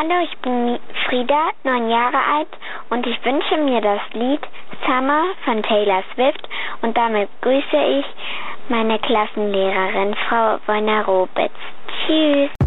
Hallo, ich bin Frieda, 9 Jahre alt und ich wünsche mir das Lied Summer von Taylor Swift und damit grüße ich meine Klassenlehrerin, Frau Wojna-Robitz. Tschüss!